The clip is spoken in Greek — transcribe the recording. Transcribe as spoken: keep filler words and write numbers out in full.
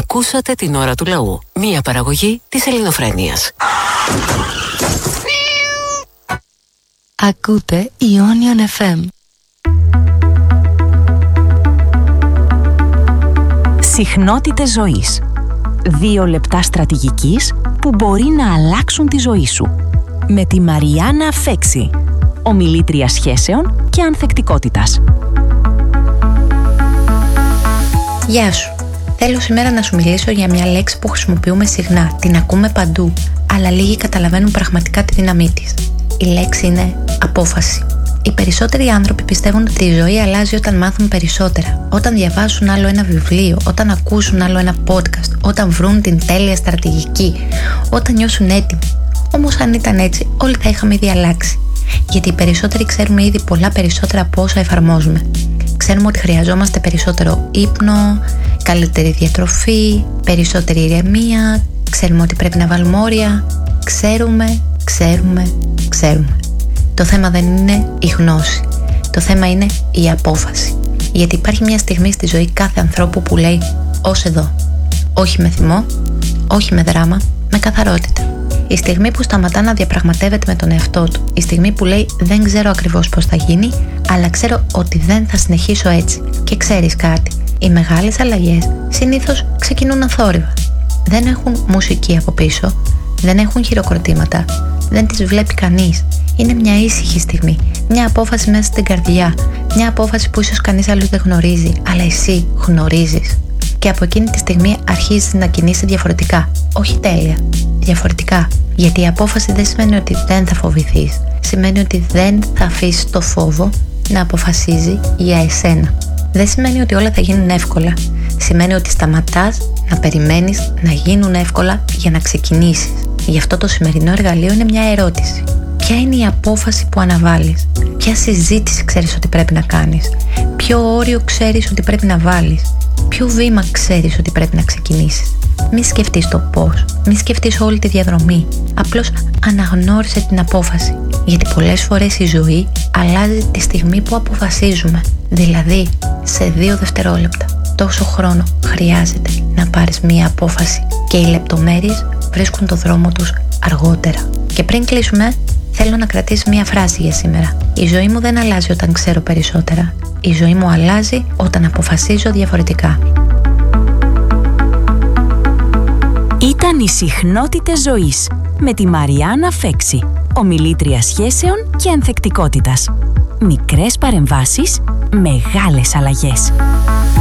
Ακούσατε την ώρα του λαού. Μία παραγωγή της Ελληνοφρένειας. Ακούτε Ionion εφ εμ. Συχνότητες ζωής. Δύο λεπτά στρατηγικής που μπορεί να αλλάξουν τη ζωή σου. Με τη Μαριάννα Φέξη, ομιλήτρια σχέσεων και ανθεκτικότητας. Γεια σου. Θέλω σήμερα να σου μιλήσω για μια λέξη που χρησιμοποιούμε συχνά, την ακούμε παντού, αλλά λίγοι καταλαβαίνουν πραγματικά τη δύναμή της. Η λέξη είναι απόφαση. Οι περισσότεροι άνθρωποι πιστεύουν ότι η ζωή αλλάζει όταν μάθουν περισσότερα, όταν διαβάσουν άλλο ένα βιβλίο, όταν ακούσουν άλλο ένα podcast, όταν βρουν την τέλεια στρατηγική, όταν νιώσουν έτοιμοι. Όμως αν ήταν έτσι, όλοι θα είχαμε ήδη αλλάξει. Γιατί οι περισσότεροι ξέρουμε ήδη πολλά περισσότερα από όσα εφαρμόζουμε. Ξέρουμε ότι χρειαζόμαστε περισσότερο ύπνο, καλύτερη διατροφή, περισσότερη ηρεμία, ξέρουμε ότι πρέπει να βάλουμε όρια, ξέρουμε, ξέρουμε, ξέρουμε. Το θέμα δεν είναι η γνώση, το θέμα είναι η απόφαση. Γιατί υπάρχει μια στιγμή στη ζωή κάθε ανθρώπου που λέει ως εδώ. Όχι με θυμό, όχι με δράμα, με καθαρότητα. Η στιγμή που σταματά να διαπραγματεύεται με τον εαυτό του. Η στιγμή που λέει δεν ξέρω ακριβώς πώς θα γίνει, αλλά ξέρω ότι δεν θα συνεχίσω έτσι. Και ξέρεις κάτι, οι μεγάλες αλλαγές συνήθως ξεκινούν αθόρυβα. Δεν έχουν μουσική από πίσω, δεν έχουν χειροκροτήματα, δεν τις βλέπει κανείς. Είναι μια ήσυχη στιγμή, μια απόφαση μέσα στην καρδιά, μια απόφαση που ίσως κανείς άλλος δεν γνωρίζει, αλλά εσύ γνωρίζεις. Και από εκείνη τη στιγμή αρχίζεις να κινείσαι διαφορετικά. Όχι τέλεια, διαφορετικά. Γιατί η απόφαση δεν σημαίνει ότι δεν θα φοβηθείς. Σημαίνει ότι δεν θα αφήσεις το φόβο να αποφασίζει για εσένα. Δεν σημαίνει ότι όλα θα γίνουν εύκολα. Σημαίνει ότι σταματάς να περιμένεις να γίνουν εύκολα για να ξεκινήσεις. Γι' αυτό το σημερινό εργαλείο είναι μια ερώτηση. Ποια είναι η απόφαση που αναβάλεις? Ποια συζήτηση ξέρεις ότι πρέπει να κάνεις? Ποιο όριο ξέρεις ότι πρέπει να βάλεις? Ποιο βήμα ξέρεις ότι πρέπει να ξεκινήσεις? Μη σκεφτείς το πώς, μη σκεφτείς όλη τη διαδρομή. Απλώς αναγνώρισε την απόφαση. Γιατί πολλές φορές η ζωή αλλάζει τη στιγμή που αποφασίζουμε. Δηλαδή, σε δύο δευτερόλεπτα. Τόσο χρόνο χρειάζεται να πάρεις μία απόφαση. Και οι λεπτομέρειες βρίσκουν το δρόμο τους αργότερα. Και πριν κλείσουμε, θέλω να κρατήσεις μία φράση για σήμερα. Η ζωή μου δεν αλλάζει όταν ξέρω περισσότερα. Η ζωή μου αλλάζει όταν αποφασίζω διαφορετικά. Ήταν οι συχνότητες ζωής με τη Μαριάννα Φέξη, ομιλήτρια σχέσεων και ανθεκτικότητας. Μικρές παρεμβάσεις, μεγάλες αλλαγές.